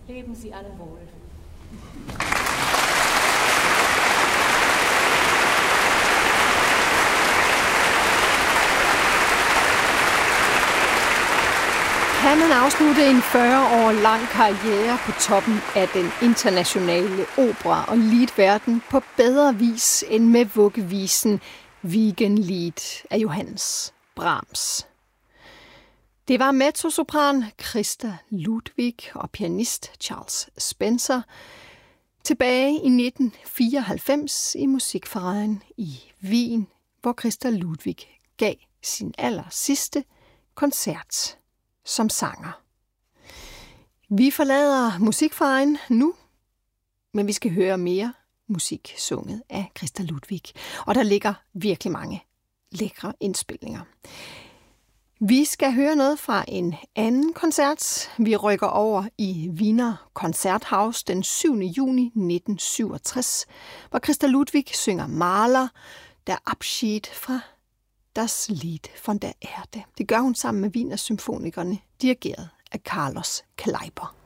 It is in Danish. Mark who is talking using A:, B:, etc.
A: Leben Sie alle wohl.
B: Kan man afslutte en 40 år lang karriere på toppen af den internationale opera- og liedverden på bedre vis end med vuggevisen Wiegenlied af Johannes Brahms? Det var mezzosopran Christa Ludwig og pianist Charles Spencer tilbage i 1994 i Musikverein i Wien, hvor Christa Ludwig gav sin allersidste koncert som sanger. Vi forlader Musikverein nu, men vi skal høre mere musik sunget af Christa Ludwig, og der ligger virkelig mange lækre indspilninger. Vi skal høre noget fra en anden koncert. Vi rykker over i Wiener Konzerthaus den 7. juni 1967, hvor Christa Ludwig synger Mahler, der Abschied fra Das Lied von der Erde. Det gør hun sammen med Wiener Symfonikerne, dirigeret af Carlos Kleiber.